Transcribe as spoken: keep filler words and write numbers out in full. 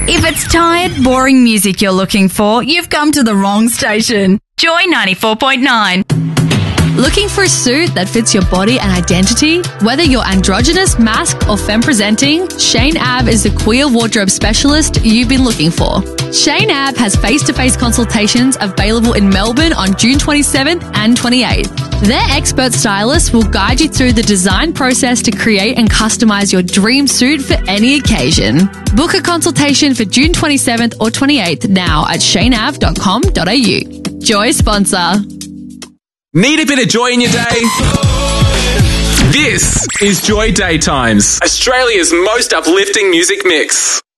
If it's tired, boring music you're looking for, you've come to the wrong station. Joy ninety-four point nine. Looking for a suit that fits your body and identity? Whether you're androgynous, masked, or femme-presenting, Shane Ab is the queer wardrobe specialist you've been looking for. Shane Ab has face-to-face consultations available in Melbourne on June twenty-seventh and twenty-eighth. Their expert stylists will guide you through the design process to create and customize your dream suit for any occasion. Book a consultation for June twenty-seventh or twenty-eighth now at shane ab dot com dot a u. Joy sponsor. Need a bit of joy in your day? This is Joy Daytimes, Australia's most uplifting music mix.